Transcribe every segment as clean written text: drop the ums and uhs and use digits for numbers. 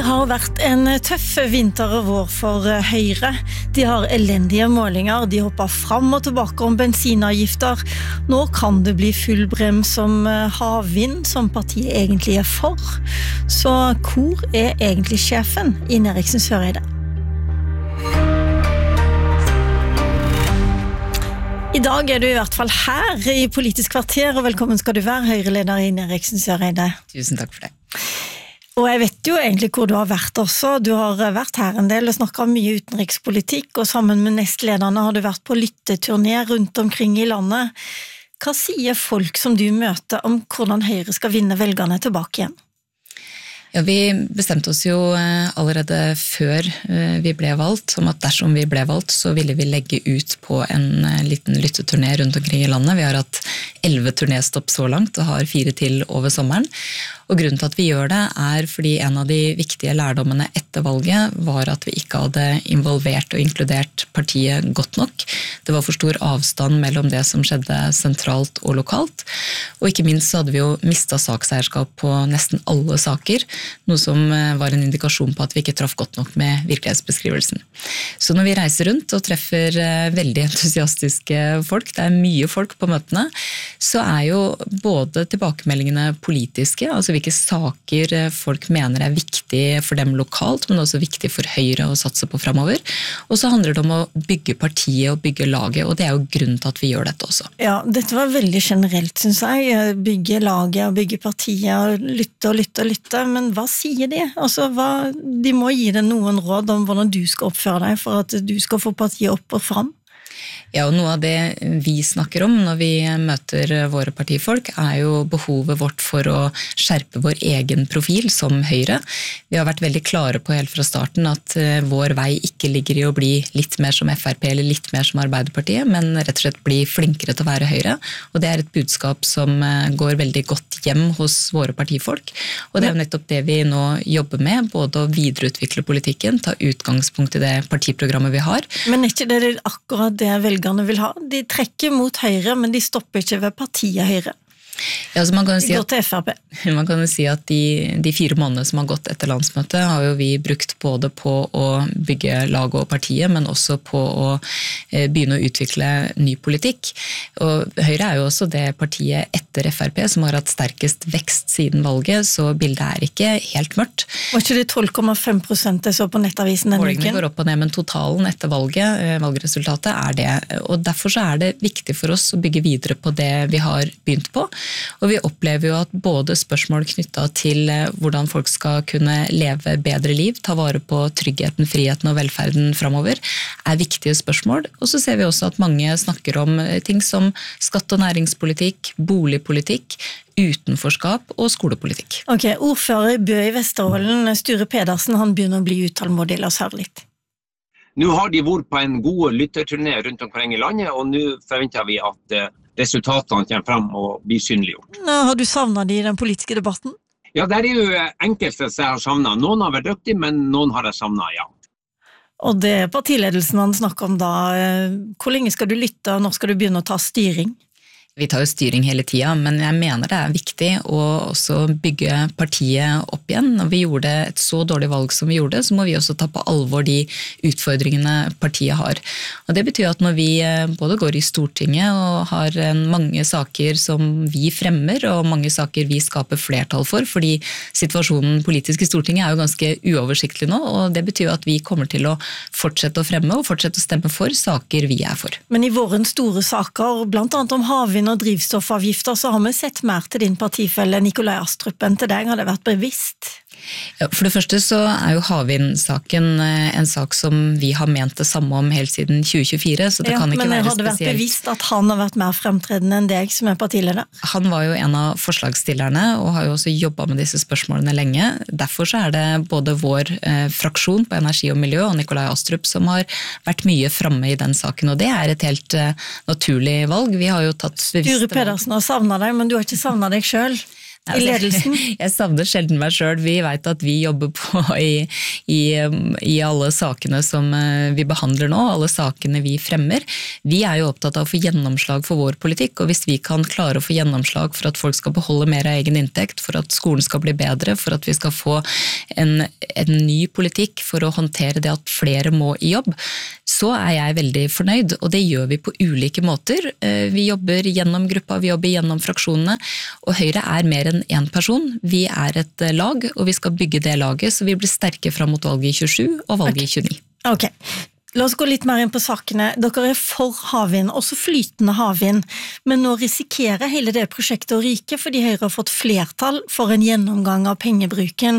har vært en tøff vinter og vår for Høyre. De har elendige målinger, de hopper fram og tilbake om bensinavgifter. Nå kan det bli full brems om havvind, som partiet egentlig er for. Så hvor er egentlig sjefen i Eriksen Søreide? I dag er du i hvert fall her i Politisk kvarter, og velkommen skal du være, Høyre-leder i Eriksen Søreide. Tusen takk for det. Og jeg vet jo egentlig hvor du har vært også. Du har vært her en del og snakket mye utenrikspolitikk, og sammen med nestlederne har du vært på lytteturné rundt omkring i landet. Hva sier folk som du møter om hvordan Høyre skal vinne velgerne tilbake igjen? Ja, vi bestemte oss jo allerede før vi ble valgt, om at dersom vi ble valgt, så ville vi legge ut på en liten lytteturné rundt omkring i landet. Vi har hatt 11 turnéstopp så langt og har 4 til over sommeren. Og grunnen til at vi gjør det er fordi en av de viktige lærdommene etter valget var at vi ikke hadde involvert og inkludert partiet godt nok. Det var for stor avstand mellom det som skjedde sentralt og lokalt. Og ikke minst så hadde vi jo mistet sakseierskap på nesten alle saker, noe som var en indikasjon på at vi ikke traff godt nok med virkelighetsbeskrivelsen. Så når vi reiser rundt og treffer veldig entusiastiske folk, det er mye folk på møtene, så er jo både tilbakemeldingene politiske, altså hvilke saker folk mener er viktig for dem lokalt, men også viktig for Høyre å satse på fremover. Og så handler det om å bygge partiet og bygge laget, og det er jo grunnen til at vi gjør dette også. Ja, dette var veldig generelt, synes jeg. Bygge laget og bygge partiet og lytte, men hva sier de? Altså, de må gi deg noen råd om hvordan du skal oppføre deg for at du skal få partiet opp og fram. Ja, og noe av det vi snakker om når vi møter våre partifolk er jo behovet vårt for å skjerpe vår egen profil som Høyre. Vi har vært veldig klare på helt fra starten at vår vei ikke ligger i å bli litt mer som FrP eller litt mer som Arbeiderpartiet, men rett og slett bli flinkere til å være Høyre. Og det er et budskap som går veldig godt hjem hos våre partifolk. Og det er jo nettopp det vi nå jobber med, både å videreutvikle politikken, ta utgangspunkt i det partiprogrammet vi har. Men er ikke det akkurat det velgerne vil ha? De trekker mot Høyre, men de stopper ikke ved partiet Høyre. Ja, altså man kan jo de går til FrP. Man kan jo si at de 4 månedene som har gått etter landsmøtet har jo vi brukt både på å bygge laget og partiet, men også på å begynne å utvikle ny politikk. Og Høyre er jo også det partiet etter FrP som har hatt sterkest vekst siden valget, så bildet er ikke helt mørkt. Var ikke det 12,5% jeg så på nettavisen denne uken? Målingene går opp og ned, men totalen etter valgresultatet er det. Og derfor så er det viktig for oss å bygge videre på det vi har begynt på. Og vi opplever jo at både spørsmål knyttet til hvordan folk skal kunne leve bedre liv, ta vare på tryggheten, friheten og velferden fremover, er viktige spørsmål. Og så ser vi også at mange snakker om ting som skatt- og næringspolitikk, boligpolitikk, utenforskap og skolepolitikk. Ok, ordfører i Bø i Vesterålen, Sture Pedersen, han begynner å bli utålmodig, la oss høre litt. Nå har de vært på en god lytterturné rundt omkring i landet, og nå forventer vi at resultatene kommer frem og blir synliggjort. Har du savnet de i den politiske debatten? Ja, det er jo enkelte som jeg har savnet. Noen har vært dyktige, men noen har jeg savnet, ja. Og det er partiledelsen han snakker om da. Hvor lenge skal du lytte, og når skal du begynne å ta styring? Vi tar jo styring hele tiden, men jeg mener det er viktig å også bygge partiet opp igjen. Når vi gjorde et så dårlig valg som vi gjorde, så må vi også ta på alvor de utfordringene partiet har. Og det betyr at når vi både går i Stortinget og har mange saker som vi fremmer, og mange saker vi skaper flertall for, fordi situasjonen politisk i Stortinget er jo ganske uoversiktlig nå, og det betyr at vi kommer til å fortsette å fremme og fortsette å stemme for saker vi er for. Men i vårens store saker, blant annet om havvind og drivstoffavgifter, så har vi sett mer til din partifelle Nikolai Astrup enn til deg. Har det vært bevisst? Ja, for det første så er jo havvindsaken en sak som vi har ment det samme om helt siden 2024, så det kan ikke være spesielt. Men har det vært bevisst at han har vært mer fremtredende enn deg som er partileder? Han var jo en av forslagsstillerne og har jo også jobbet med disse spørsmålene lenge. Derfor så er det både vår fraksjon på energi og miljø og Nikolai Astrup som har vært mye fremme i den saken, og det er et helt naturlig valg. Vi har jo tatt Sture Pedersen har savnet deg, men du har ikke savnet deg selv. I ledelsen? Jeg savner sjelden meg selv. Vi vet at vi jobber på i alle sakene som vi behandler nå, alle sakene vi fremmer. Vi jo opptatt av å få gjennomslag for vår politikk, og hvis vi kan klare å få gjennomslag for at folk skal beholde mer av egen inntekt, for at skolen skal bli bedre, for at vi skal få en ny politikk for å håndtere det at flere må i jobb, så jeg veldig fornøyd, og det gjør vi på ulike måter. Vi jobber gjennom gruppa, vi jobber gjennom fraksjonene, og Høyre mer enn en person. Vi et lag, og vi skal bygge det laget, så vi blir sterke frem mot valget i 27 og valget i 29. Ok, la oss gå litt mer inn på sakene. Dere for havvind, også flytende havvind, men nå risikerer hele det prosjektet å ryke, fordi Høyre har fått flertall for en gjennomgang av pengebruken.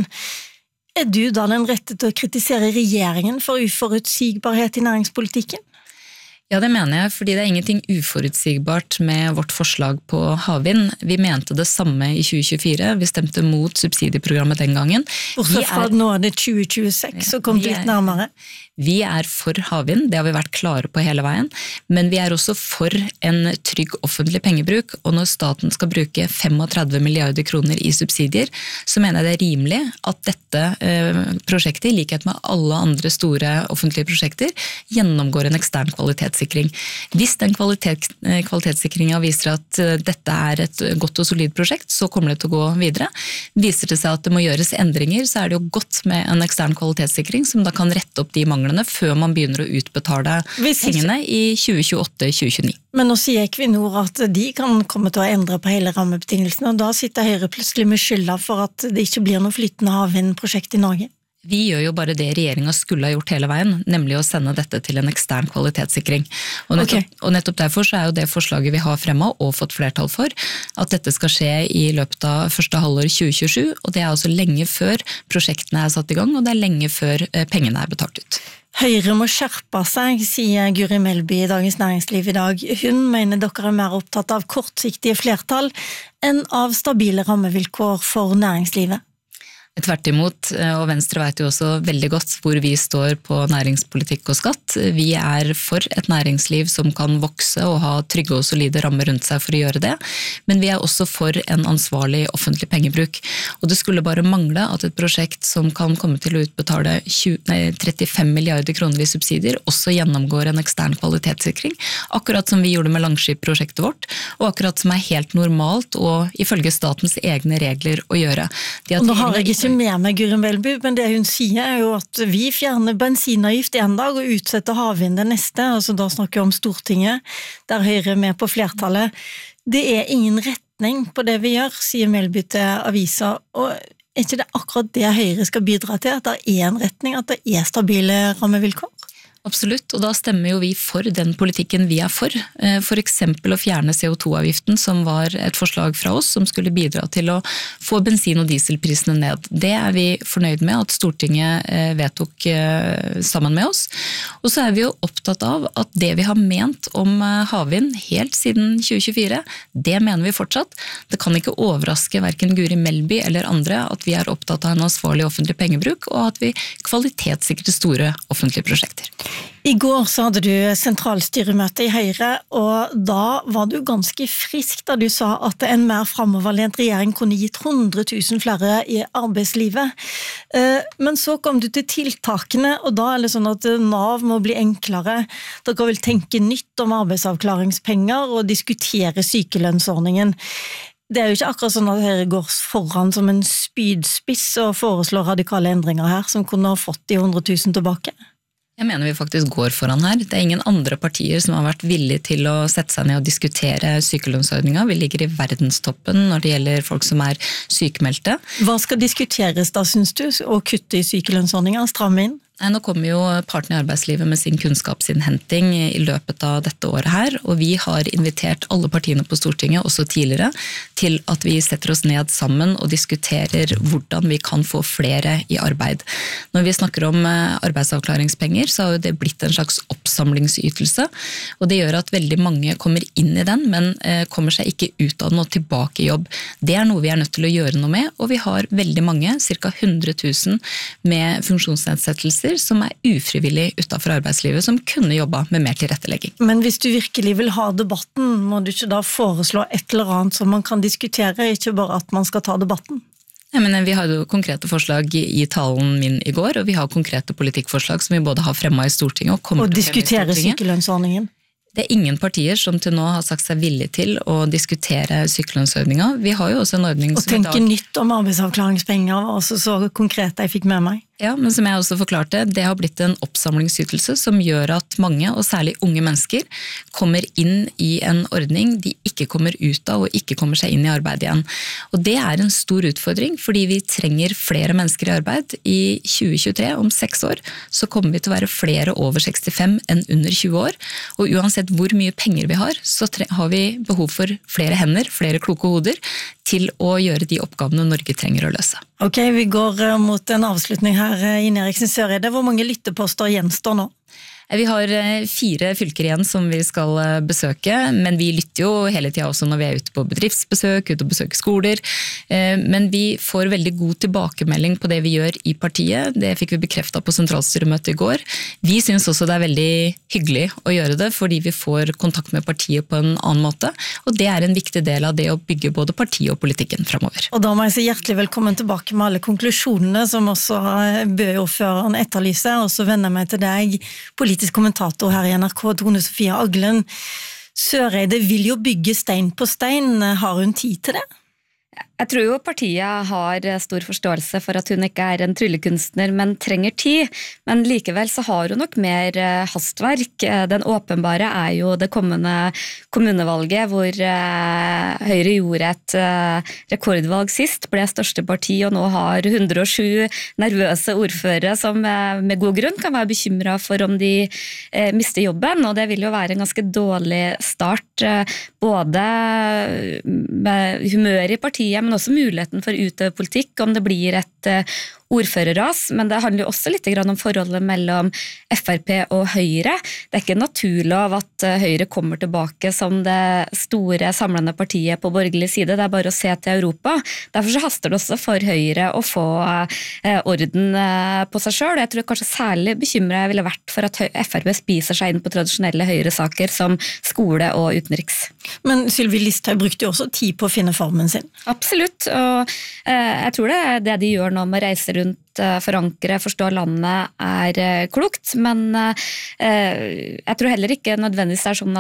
Du da den rette til å kritisere regjeringen for uforutsigbarhet i næringspolitikken? Ja, det mener jeg, fordi det ingenting uforutsigbart med vårt forslag på havvind. Vi mente det samme i 2024, vi stemte mot subsidieprogrammet den gangen. Bortsett fra nå det 2026, så kom det litt nærmere. Vi for havvind, det har vi vært klare på hele veien, men vi også for en trygg offentlig pengebruk, og når staten skal bruke 35 milliarder kroner i subsidier, så mener jeg det rimelig at dette prosjektet, i likhet med alle andre store offentlige prosjekter, gjennomgår en ekstern kvalitetssikring. Hvis den kvalitetssikringen viser at dette et godt og solid prosjekt, så kommer det til å gå videre. Viser det seg at det må gjøres endringer, så det jo godt med en ekstern kvalitetssikring, som da kan rette opp de manglene før man begynner å utbetale pengene i 2028-2029. Men nå sier Equinor at de kan komme til å endre på hele rammebetingelsene, og da sitter Høyre plutselig med skylda for at det ikke blir noe flytende havvindprosjekt i Norge. Vi gjør jo bare det regjeringen skulle ha gjort hele veien, nemlig å sende dette til en ekstern kvalitetssikring. Og nettopp derfor så jo det forslaget vi har fremmet og fått flertall for, at dette skal skje i løpet av første halvår 2027, og det også lenge før prosjektene satt i gang, og det lenge før pengene betalt ut. Høyre må skjerpe seg, sier Guri Melby i Dagens Næringsliv i dag. Hun mener dere mer opptatt av kortsiktige flertall enn av stabile rammevilkår for næringslivet. Tvert imot, og Venstre vet jo også veldig godt hvor vi står på næringspolitikk og skatt. Vi for et næringsliv som kan vokse og ha trygge og solide rammer rundt seg for å gjøre det, men vi også for en ansvarlig offentlig pengebruk. Og det skulle bare mangle at et prosjekt som kan komme til å utbetale 35 milliarder kroner i subsidier, også gjennomgår en ekstern kvalitetssikring, akkurat som vi gjorde med Langskip-prosjektet vårt, og akkurat som helt normalt og ifølge statens egne regler å gjøre. Og nå har jeg ikke med meg Guri Melby, men det hun sier jo at vi fjerner bensinavgift en dag og utsetter havvind den neste, altså da snakker vi om Stortinget, der Høyre med på flertallet. Det ingen retning på det vi gjør, sier Melby til avisa, og ikke det akkurat det Høyre skal bidra til, at det en retning, at det stabile rammevilkår? Absolutt, og da stemmer jo vi for den politikken vi for eksempel å fjerne CO2-avgiften, som var et forslag fra oss, som skulle bidra til å få bensin- og dieselprisene ned. Det vi fornøyd med at Stortinget vedtok sammen med oss. Og så vi jo opptatt av at det vi har ment om havvind helt siden 2024, det mener vi fortsatt. Det kan ikke overraske hverken Guri Melby eller andre at vi opptatt av en ansvarlig offentlig pengebruk, og at vi kvalitetssikrer store offentlige prosjekter. I går så hadde du sentralstyremøte i Høyre, og da var du ganske frisk da du sa at en mer fremoverlent regjering kunne gitt 100 000 flere i arbeidslivet. Men så kom du til tiltakene, og da det sånn at Nav må bli enklere. Dere vil tenke nytt om arbeidsavklaringspenger og diskutere sykelønnsordningen. Det jo ikke akkurat sånn at Høyre går foran som en spydspiss og foreslår radikale endringer her, som kunne ha fått de 100 000 tilbake. Jeg mener vi faktisk går foran her. Det ingen andre partier som har vært villige til å sette seg ned og diskutere sykelønnsordninga. Vi ligger i verdenstoppen når det gjelder folk som sykemeldte. Hva skal diskuteres da, synes du, å kutte i sykelønnsordninga, stramme inn? Nå kommer jo partene i arbeidslivet med sin kunnskapsinnhenting i løpet av dette året her, og vi har invitert alle partiene på Stortinget, også tidligere, til at vi setter oss ned sammen og diskuterer hvordan vi kan få flere i arbeid. Når vi snakker om arbeidsavklaringspenger, så har jo det blitt en slags oppsamlingsytelse, og det gjør at veldig mange kommer inn i den, men kommer seg ikke ut av den og tilbake i jobb. Det noe vi nødt til å gjøre noe med, og vi har veldig mange, ca. 100 000 med funksjonsnedsettelser, mennesker som ufrivillig utenfor arbeidslivet, som kunne jobba med mer tilrettelegging. Men hvis du virkelig vil ha debatten, må du ikke da foreslå et eller annet som man kan diskutere, ikke bare at man skal ta debatten? Ja, men vi har jo konkrete forslag i talen min i går, og vi har konkrete politikkforslag som vi både har fremmet i Stortinget og kommer til å fremme i Stortinget. Og diskutere sykelønnsordningen? Det ingen partier som til nå har sagt seg villige til å diskutere sykelønnsordninga. Vi har jo også en ordning som i dag... Og tenke nytt om arbeidsavklaringspenger, var også så konkret jeg fikk med meg. Ja, men som jeg også forklarte, det har blitt en oppsamlingsytelse som gjør at mange, og særlig unge mennesker, kommer inn i en ordning de ikke kommer ut av og ikke kommer seg inn i arbeid igjen. Og det er en stor utfordring, fordi vi trenger flere mennesker i arbeid. I 2023, om 6 år, så kommer vi til å være flere over 65 enn under 20 år. Og uansett hvor mye penger vi har, så har vi behov for flere hender, flere kloke hoder, til å gjøre de oppgavene Norge trenger å løse. Ok, vi går mot en avslutning her, Ine Eriksen Søreide. Hvor mange lytteposter gjenstår nå? Vi har 4 fylker igjen som vi skal besøke, men vi lytter jo hele tiden også når vi er ute på bedriftsbesøk, ute og besøker skoler. Men vi får veldig god tilbakemelding på det vi gjør i partiet. Det fikk vi bekreftet på sentralstyremøtet i går. Vi synes også det er veldig hyggelig å gjøre det, fordi vi får kontakt med partiet på en annen måte. Og det er en viktig del av det å bygge både partiet og politikken fremover. Og da må jeg si hjertelig velkommen tilbake med alle konklusjonene som også Bø-ordføreren etterlyser, og så vender jeg meg til deg, politisk kommentator her i NRK, Tone Sofie Aglen. Søreide vil jo bygge stein på stein. Har hun tid til det? Jeg tror jo partiet har stor forståelse for at hun ikke er en tryllekunstner, men trenger tid. Men likevel så har hun nok mer hastverk. Den åpenbare er jo det kommende kommunevalget, hvor Høyre gjorde et rekordvalg sist, ble største parti, og nå har 107 nervøse ordførere som med god grunn kan være bekymret for om de mister jobben, og det vil jo være en ganske dårlig start, både med humør i partiet, men også muligheten for å utøve politikk, om det blir et ordførerras, men det handler jo også litt om forholdet mellom FrP og Høyre. Det er ikke naturlig av at Høyre kommer tilbake som det store samlende partiet på borgerlig side, det er bare å se til Europa. Derfor så haster det også for Høyre å få orden på seg selv. Jeg tror kanskje særlig bekymret jeg ville vært for at FrP spiser seg inn på tradisjonelle Høyre-saker som skole og utenriks. Men Sylvi Listhaug brukte jo også tid på å finne formen sin. Absolutt, og jeg tror det de gjør nå med å reise rundt, forankre, forstå landet er klokt, men jeg tror heller ikke nødvendigvis det er sånn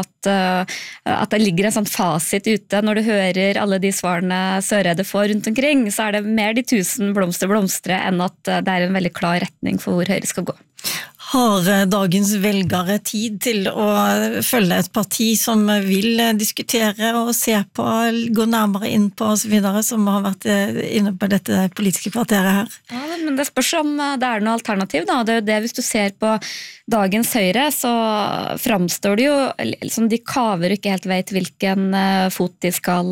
at det ligger en sånn fasit ute når du hører alle de svarene Søreide får rundt omkring, så er det mer de 1000 blomstre enn at det er en veldig klar retning for hvor Høyre skal gå. Har dagens velgere tid til å følge et parti som vil diskutere og se på, gå nærmere inn på og så videre, som har vært inne på dette politiske kvarteret her? Ja, men det spørs om det er noe alternativ, da. Det er jo det, hvis du ser på dagens Høyre, så framstår det jo som de kaver og ikke helt vet hvilken fot de skal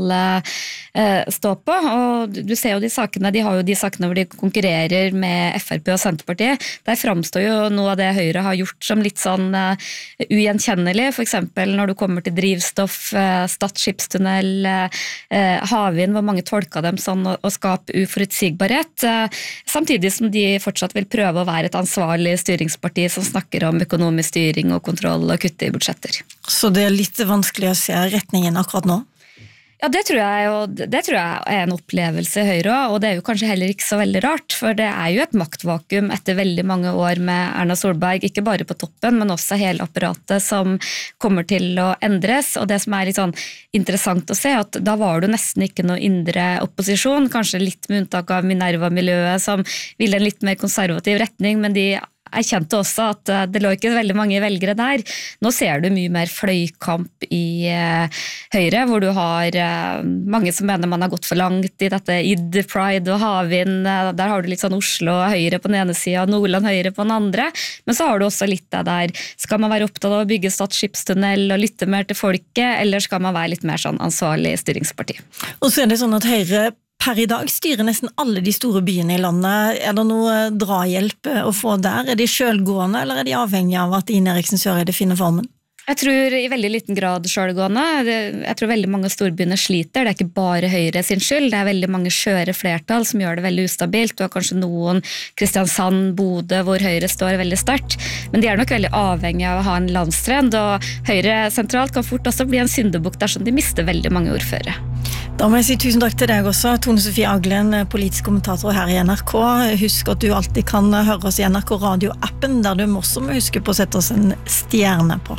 stå på, og du ser jo de sakene, de har jo de sakene hvor de konkurrerer med FrP og Senterpartiet. Der framstår jo noe av det Høyre har gjort som litt sånn ugjenkjennelig, for eksempel når du kommer til drivstoff, Stad skipstunnel, havvind, hvor mange tolker dem sånn å skape uforutsigbarhet, samtidig som de fortsatt vil prøve å være et ansvarlig styringsparti som snakker om økonomisk styring og kontroll og kutte i budsjetter. Så det er litt vanskelig å se retningen akkurat nå? Ja, det tror jeg er en opplevelse i Høyre, og det er jo kanskje heller ikke så veldig rart, for det er jo et maktvakuum etter veldig mange år med Erna Solberg, ikke bare på toppen, men også hele apparatet som kommer til å endres, og det som er litt sånn interessant å se, at da var det nesten ikke noe indre opposisjon, kanskje litt med unntak av Minerva-miljøet, som ville en litt mer konservativ retning, men de jeg kjente også at det lå ikke veldig mange velgere der. Nå ser du mye mer fløykamp i Høyre, hvor du har mange som mener man har gått for langt i dette ID, Pride og havvind. Der har du litt sånn Oslo Høyre på den ene siden, Nordland Høyre på den andre. Men så har du også litt der, skal man være opptatt av å bygge Stad skipstunnel og lytte mer til folket, eller skal man være litt mer sånn ansvarlig styringsparti? Og så er det sånn at Høyre per i dag styrer nesten alle de store byene i landet. Er det noe drahjelp å få der? Er de selvgående, eller er de avhengige av at Ine Eriksen Søreide finner formen? Jeg tror i veldig liten grad selvgående. Jeg tror veldig mange storbyer sliter. Det er ikke bare Høyre sin skyld. Det er veldig mange skjøre flertall som gjør det veldig ustabilt. Du har kanskje noen Kristiansand, Bodø, hvor Høyre står veldig sterkt. Men de er nok veldig avhengig av å ha en landstrend, og Høyre sentralt kan fort også bli en syndebukk dersom de mister veldig mange ordførere. Da må jeg si tusen takk til deg også, Tone Sofie Aglen, politisk kommentator her i NRK. Husk at du alltid kan høre oss i NRK Radio-appen, der du også må huske på å sette oss en stjerne på.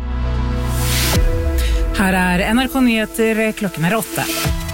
Her er NRK Nyheter, klokken 8.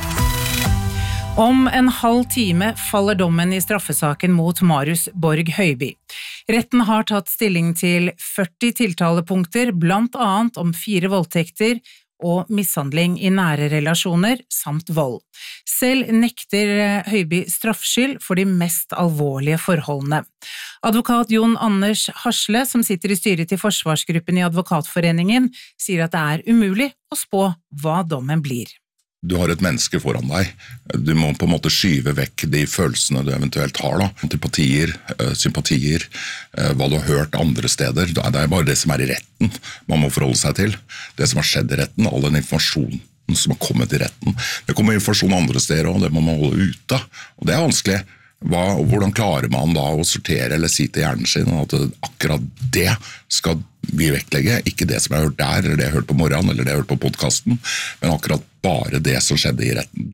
Om en halv time faller dommen i straffesaken mot Marius Borg Høiby. Retten har tatt stilling til 40 tiltalepunkter, blant annet om 4 voldtekter og mishandling i nære relasjoner samt vold. Selv nekter Høiby straffskyld for de mest alvorlige forholdene. Advokat Jon Anders Hasle, som sitter i styret til Forsvarsgruppen i Advokatforeningen, sier at det er umulig å spå hva dommen blir. Du har et menneske foran deg. Du må på en måte skyve vekk de følelsene du eventuelt har, antipatier, sympatier, hva du har hørt andre steder. Det er bare det som er i retten man må forholde seg til. Det som har skjedd i retten, all den informasjonen som har kommet i retten. Det kommer informasjon andre steder, og det må man holde ute. Og det er vanskelig. Hvordan klarer man da å sortere eller si til hjernen sin at akkurat det skal vi vektlegge, ikke det som jeg har hørt der, eller det jeg har hørt på morgenen, eller det jeg har hørt på podcasten, men akkurat bare det som skjedde i retten.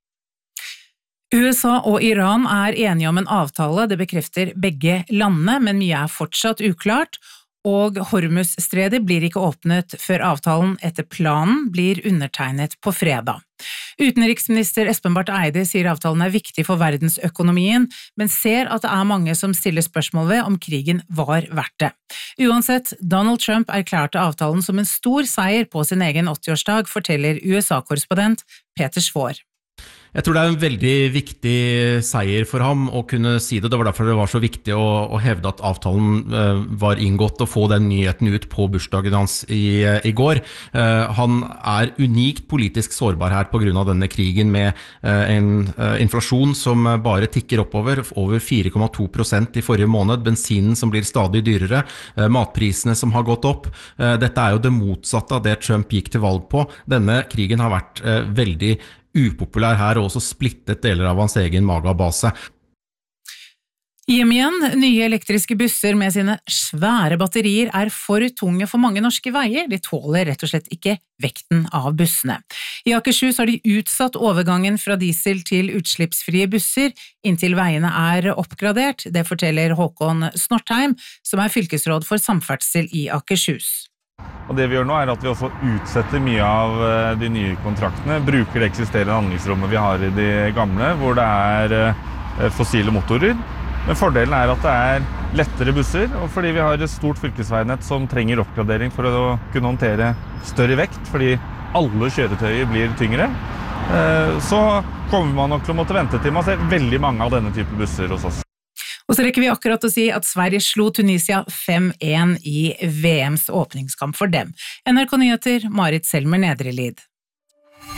USA og Iran er enige om en avtale, det bekrefter begge landene, men mye er fortsatt uklart, og Hormuz-stredet blir ikke åpnet før avtalen etter planen blir undertegnet på fredag. Utenriksminister Espen Barth Eide sier avtalen er viktig for verdensøkonomien, men ser at det er mange som stiller spørsmål ved om krigen var verdt det. Uansett, Donald Trump erklærte avtalen som en stor seier på sin egen 80-årsdag, forteller USA-korrespondent Peter Svår. Jeg tror det er en veldig viktig seier for ham å kunne si det. Det var derfor det var så viktig å hevde at avtalen var inngått og få den nyheten ut på bursdagen hans i går. Han er unikt politisk sårbar her på grunn av denne krigen med en inflasjon som bare tikker oppover, over 4,2% i forrige måned, bensinen som blir stadig dyrere, matprisene som har gått opp. Dette er jo det motsatte av det Trump gikk til valg på. Denne krigen har vært veldig upopulær her og også splittet deler av hans egen magabase. Hjem igjen, nye elektriske busser med sine svære batterier er for tunge for mange norske veier. De tåler rett og slett ikke vekten av bussene. I Akershus har de utsatt overgangen fra diesel til utslippsfrie busser inntil veiene er oppgradert. Det forteller Håkon Snortheim, som er fylkesråd for samferdsel i Akershus. Og det vi gjør nå er at vi også utsetter mye av de nye kontraktene, bruker det eksisterende handlingsrommet vi har i de gamle, hvor det er fossile motorer. Men fordelen er at det er lettere busser, og fordi vi har et stort fylkesveinett som trenger oppgradering for å kunne håndtere større vekt, fordi alle kjøretøyer blir tyngre, så kommer man nok til å måtte vente til man ser veldig mange av denne type busser hos oss. Og så rekker vi akkurat å si at Sverige slo Tunisia 5-1 i VMs åpningskamp for dem. NRK Nyheter, Marit Selmer Nedrelid.